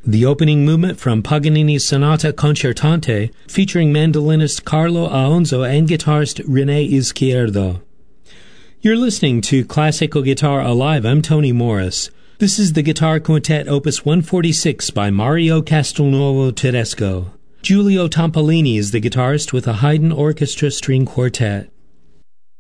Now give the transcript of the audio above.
The opening movement from Paganini's Sonata Concertante, featuring mandolinist Carlo Aonzo and guitarist René Izquierdo. You're listening to Classical Guitar Alive. I'm Tony Morris. This is the Guitar Quintet Opus 146 by Mario Castelnuovo Tedesco. Giulio Tampolini is the guitarist with a Haydn Orchestra String Quartet.